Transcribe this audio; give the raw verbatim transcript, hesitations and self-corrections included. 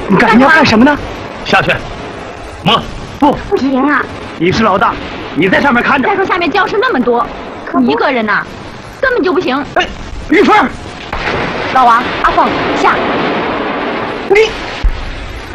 你干你要干什么呢？ 下去。妈， 不， 不行啊！ 你是老大，你在上面看着。 再说下面教室那么多，你一个人呐，根本就不行。 哎，玉凤， 老王，阿凤，下。 你。